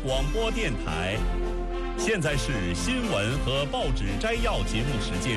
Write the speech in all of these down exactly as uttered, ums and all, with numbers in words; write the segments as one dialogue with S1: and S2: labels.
S1: 广播电台，现在是新闻和报纸摘要节目时间。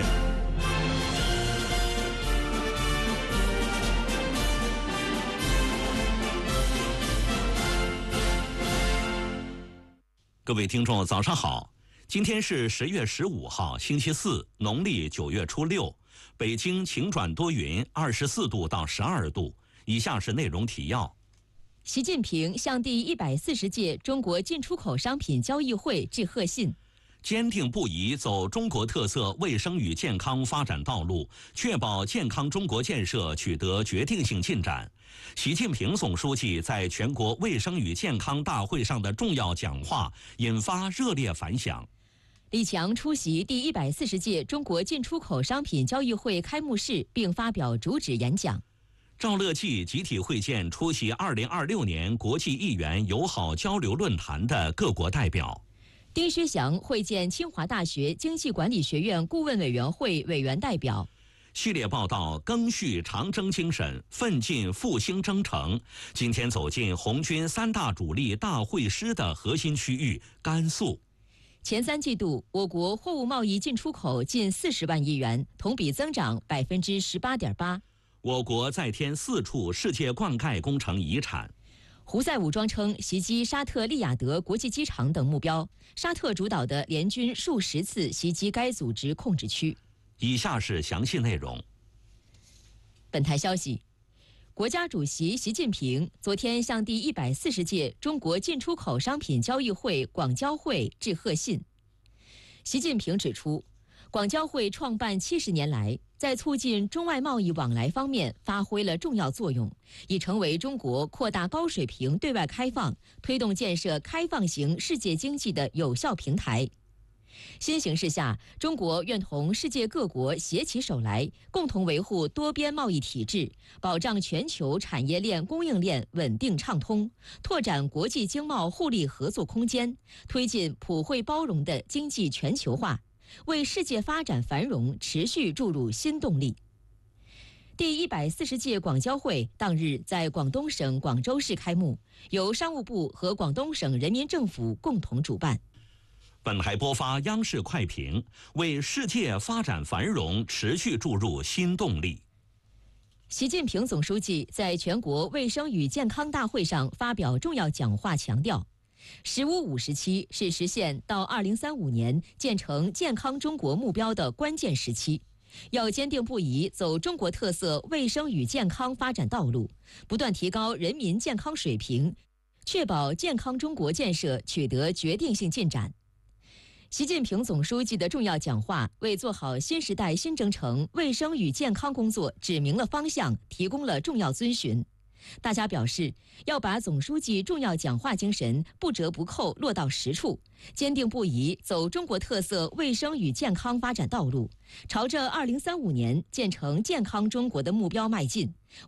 S1: 各位听众，早上好！今天是十月十五号，星期四，农历九月初六。北京晴转多云，二十四度到十二度。以下是内容提要。
S2: 习近平向第一百四十届中国进出口商品交易会致贺信，
S1: 坚定不移走中国特色卫生与健康发展道路，确保健康中国建设取得决定性进展。习近平总书记在全国卫生与健康大会上的重要讲话引发热烈反响。
S2: 李强出席第一百四十届中国进出口商品交易会开幕式并发表主旨演讲。
S1: 赵乐际集体会见出席二零二六年国际议员友好交流论坛的各国代表。
S2: 丁薛祥会见清华大学经济管理学院顾问委员会委员代表。
S1: 系列报道赓续长征精神，奋进复兴征程。今天走进红军三大主力大会师的核心区域甘肃。
S2: 前三季度，我国货物贸易进出口近四十万亿元，同比增长百分之十八点八。
S1: 我国再添四处世界灌溉工程遗产。
S2: 胡塞武装称袭击沙特利雅得国际机场等目标，沙特主导的联军数十次袭击该组织控制区。
S1: 以下是详细内容。
S2: 本台消息，国家主席习近平昨天向第一百四十届中国进出口商品交易会广交会致贺信。习近平指出，广交会创办七十年来，在促进中外贸易往来方面发挥了重要作用，已成为中国扩大高水平对外开放、推动建设开放型世界经济的有效平台。新形势下，中国愿同世界各国携起手来，共同维护多边贸易体制，保障全球产业链供应链稳定畅通，拓展国际经贸互利合作空间，推进普惠包容的经济全球化，为世界发展繁荣持续注入新动力。第一百四十届广交会当日在广东省广州市开幕，由商务部和广东省人民政府共同主办。
S1: 本台播发央视快评，为世界发展繁荣持续注入新动力。
S2: 习近平总书记在全国卫生与健康大会上发表重要讲话，强调“十五五”时期是实现到二零三五年建成健康中国目标的关键时期，要坚定不移走中国特色卫生与健康发展道路，不断提高人民健康水平，确保健康中国建设取得决定性进展。习近平总书记的重要讲话为做好新时代新征程卫生与健康工作指明了方向，提供了重要遵循。大家表示，要把总书记重要讲话精神不折不扣落到实处，坚定不移走中国特色卫生与健康发展道路，朝着二零三五年建成健康中国的目标迈进，